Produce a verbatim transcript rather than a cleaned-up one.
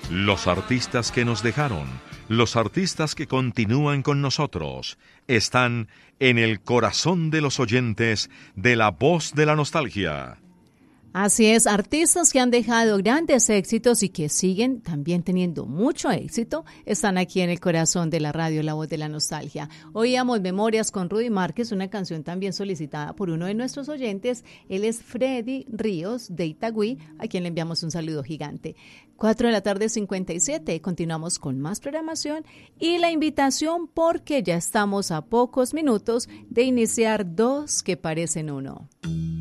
Los artistas que nos dejaron, los artistas que continúan con nosotros, están en el corazón de los oyentes de La Voz de la Nostalgia. Así es, artistas que han dejado grandes éxitos y que siguen también teniendo mucho éxito, están aquí en el corazón de la radio La Voz de la Nostalgia. Oíamos Memorias con Rudy Márquez, una canción también solicitada por uno de nuestros oyentes. Él es Freddy Ríos de Itagüí, a quien le enviamos un saludo gigante. cuatro de la tarde, cincuenta y siete. Continuamos con más programación y la invitación porque ya estamos a pocos minutos de iniciar Dos que parecen uno.